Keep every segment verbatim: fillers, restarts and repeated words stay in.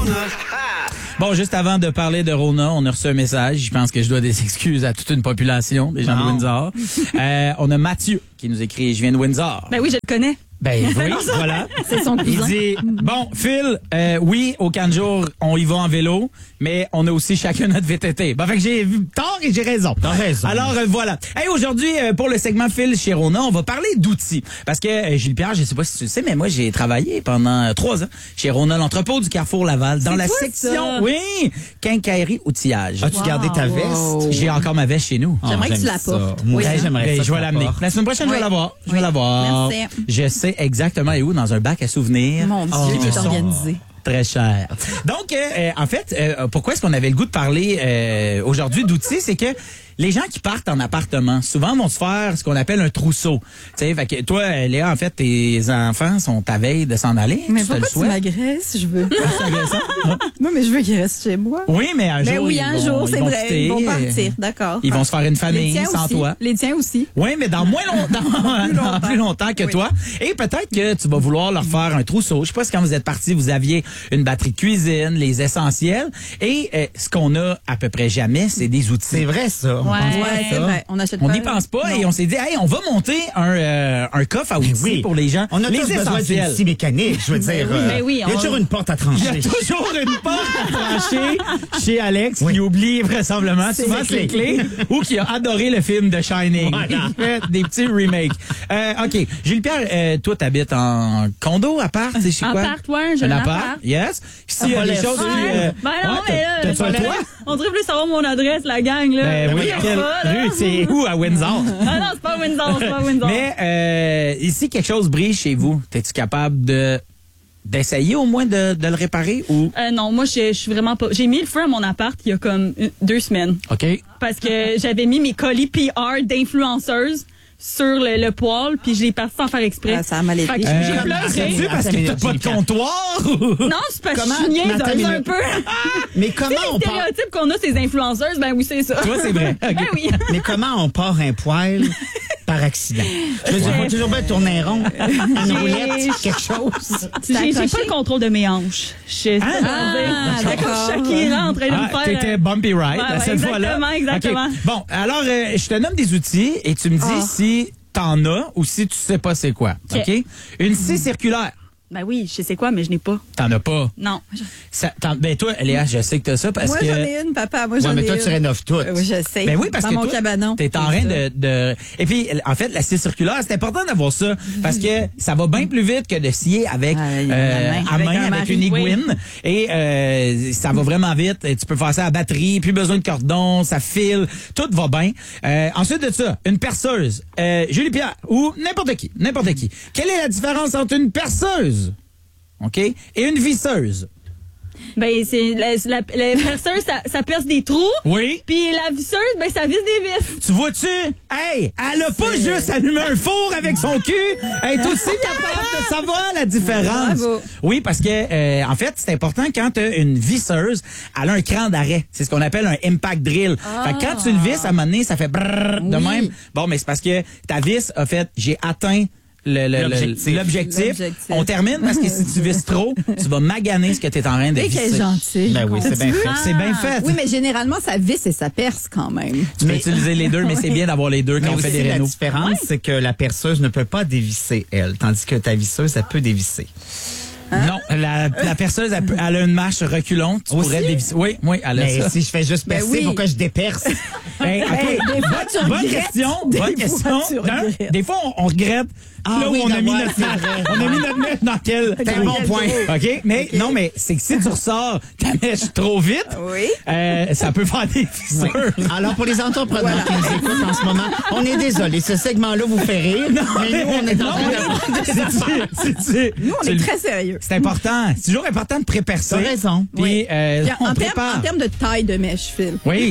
Bon, juste avant de parler de Rona, on a reçu un message. Je pense que je dois des excuses à toute une population des gens non. de Windsor. Euh, on a Mathieu qui nous écrit « Je viens de Windsor ». Ben oui, je le connais. Ben oui, voilà. C'est son cousin. Il dit, bon, Phil, euh, oui, au camp de jour, on y va en vélo, mais on a aussi chacun notre V T T. Ben, fait que j'ai tort et j'ai raison. T'as raison. Alors, euh, voilà. Hey, aujourd'hui, euh, pour le segment Phil chez Rona, on va parler d'outils. Parce que, euh, Gilles Pierre, je sais pas si tu le sais, mais moi, j'ai travaillé pendant euh, trois ans chez Rona, l'entrepôt du Carrefour Laval, dans C'est la toi, section, ça? oui, quincaillerie outillage. As-tu wow. gardé ta veste? J'ai encore ma veste chez nous. J'aimerais oh, que tu la portes. Moi, oui, hey, j'aimerais ben, ça. Je vais l'amener. La semaine prochaine, oui. je vais la voir. Je vais oui. la voir. Merci. Je sais exactement où, dans un bac à souvenirs. Mon Dieu, qui oh, me c'est organisé. Très cher. Donc, euh, en fait, euh, pourquoi est-ce qu'on avait le goût de parler euh, aujourd'hui d'outils? C'est que les gens qui partent en appartement, souvent vont se faire ce qu'on appelle un trousseau. Tu sais, fait que toi, Léa, en fait, tes enfants sont à veille de s'en aller. Mais tu pourquoi te tu le m'agresses? Je veux. souhaites? Non, mais je veux qu'ils restent chez moi. Oui, mais un Mais jour, oui, ils un vont, jour, ils c'est vont vrai. quitter, Ils vont partir, d'accord. Ils vont se faire une famille Les tiens sans aussi. toi. Les tiens aussi. Oui, mais dans moins longtemps, plus longtemps, dans plus longtemps que oui. toi. Et peut-être que tu vas vouloir leur faire un trousseau. Je sais pas si quand vous êtes partis, vous aviez une batterie de cuisine, les essentiels. Et euh, ce qu'on a à peu près jamais, c'est des outils. C'est vrai, ça. Ouais, Ouais, c'est vrai. On achète On pas. n'y pense pas Non. et on s'est dit, hey, on va monter un, euh, un coffre à outils oui. pour les gens. On a les tous besoin d'une essentiels. scie mécanique, je veux dire. euh, Mais oui, il y a on- toujours une porte à Il y a trancher. toujours une porte à trancher chez Alex Oui. qui oublie vraisemblablement C'est souvent les ses clés. clés ou qui a adoré le film The Shining. Voilà. Il fait des petits remakes. Euh, OK. Jules Pierre, euh, toi, t'habites en condo, appart, c'est chez quoi? Appart, ouais, j'ai un appart. Yes. S'il y a des relève choses ça. qui... Ouais. euh, Ben non, ouais, mais t'as- là, t'as-tu un on toit? on devrait plus savoir mon adresse, la gang, là. Ben oui, Il y a quelle pas, là. rue? C'est où à Windsor? Ah non, c'est pas Windsor, c'est pas Windsor. Mais euh, ici, quelque chose brise chez vous. T'es-tu capable de d'essayer au moins de, de le réparer ou... Euh, non, moi, je je suis vraiment pas... J'ai mis le feu à mon appart il y a comme une- deux semaines. OK. Parce que j'avais mis mes colis P R d'influenceuse sur le, le poêle, puis je l'ai parti sans faire exprès. Ah, ça a mal été. Fait que Euh, j'ai attends, pleuré. C'est-tu parce que t'as pas de comptoir? ou- Non, c'est parce que Comment- je suis niaiseuse Attends une un minute. peu. Mais Tu comment sais, on les part... stéréotypes qu'on a, ces influenceuses, ben oui, c'est ça. Toi, c'est vrai. OK. Ben oui. Mais comment on part un poêle par accident? Je veux dire, il faut toujours bien tourner rond. Une roulette, quelque chose. J'ai j'ai accroché? pas le contrôle de mes hanches. Je Ah, ah, d'accord. Shakira en train de me Ah, faire... t'étais euh, bumpy ride ouais, à ouais, cette fois-là. exactement, exactement. OK. Bon, alors, euh, je te nomme des outils et tu me dis Ah. si t'en as ou si tu sais pas c'est quoi. OK? OK. Une scie circulaire. Ben oui, je sais quoi, mais je n'ai pas. T'en as pas. Non. Ça, t'en- ben toi, Léa, je sais que t'as ça parce Moi, que... j'en ai une, papa. Moi, j'en Ouais, mais ai toi, une. tu rénoves tout. Euh, Oui, je sais. Ben oui, parce Dans que mon toi, cabanon. t'es en train de, de... Et puis, en fait, la scie circulaire, c'est important d'avoir ça parce que ça va bien plus vite que de scier avec, Ah, euh, à main. à Avec main, un avec mari. une aiguine. Oui. Et euh, ça va vraiment vite. Et tu peux faire ça à batterie, plus besoin de cordon, ça file, tout va bien. Euh, ensuite de ça, une perceuse. Euh, Julie Pierre, ou n'importe qui, n'importe qui. Quelle est la différence entre une perceuse, OK, et une visseuse? Ben, c'est la, la, la perceuse, ça, ça perce des trous. Oui. Puis la visseuse, ben, ça visse des vis. Tu vois-tu? Hey, elle a pas juste allumé un four avec son cul. Elle est aussi capable de savoir la différence. Bravo. Oui, parce que, euh, en fait, c'est important quand tu as une visseuse, elle a un cran d'arrêt. C'est ce qu'on appelle un impact drill. Fait que quand tu le visses, à un moment donné, ça fait brrr de Oui. même. Bon, mais c'est parce que ta vis a fait, j'ai atteint le- le- le- L'objectif. l'objectif. L'objectif. On termine parce que si tu visses trop, tu vas maganer ce que tu es en train de Et qu'elle est visser. gentille. Ben oui, c'est bien fait. C'est bien fait. Oui, mais généralement, ça visse et ça perce quand même. Tu peux Mais- utiliser les deux, mais c'est bien d'avoir les deux quand Mais on fait aussi, des la rénaux. différence, c'est que la perceuse ne peut pas dévisser, elle, tandis que ta visseuse, elle peut dévisser. Non, la, la perceuse, elle, peut- elle a une marche reculon. Tu Aussi? pourrais dévisser. Oui, oui, elle a Mais ça. si je fais juste Ben percer, oui. pourquoi je déperce? Hey, OK, des fois, tu bonne regrettes. question. Des Bonne fois, question. tu Hein? regrettes. Des fois, on, on regrette. Ah là où oui, on a mis d'avoir- notre c'est vrai. on a mis notre mèche dans quel C'est un bon point. OK, mais non, mais c'est que si tu ressors ta mèche trop vite, Oui. euh, ça peut faire des fissures. Alors, pour les entrepreneurs qui nous écoutent en ce moment, on est désolé. Ce segment-là vous fait rire, mais nous, on est en Non, train mais de... si tu- si tu- Nous, on tu est le- très sérieux. C'est important. C'est toujours important de prépercer. T'as raison. Puis, euh, Puis on en, termes, prépare. en termes de taille de mèche, Phil. Oui.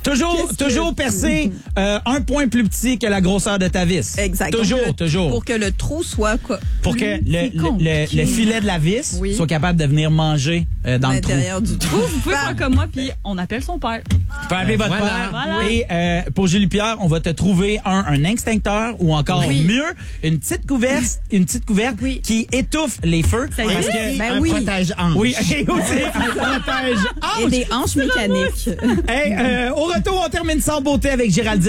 Toujours, Qu'est-ce que- toujours percer euh, un point plus petit que la grosseur de ta vis. Exact. Toujours, Donc, le- toujours. Pour que le trou soit quoi? Pour que le, le, le, le filet de la vis Oui. soit capable de venir manger euh, dans le trou. l'intérieur du trou. Vous pouvez faire comme moi, puis on appelle son père. Tu peux appeler votre voilà. père. Voilà. Et euh, pour Julie Pierre, on va te trouver un, un extincteur ou encore Oui. mieux, une petite couverte, une petite couverte Oui. qui étouffe les feux. Ça y est. Parce Et que, Ben un oui. protège-hanche. oui, et aussi un protège. Et des hanches mécaniques. Hey, euh, au retour, on termine sans beauté avec Géraldine.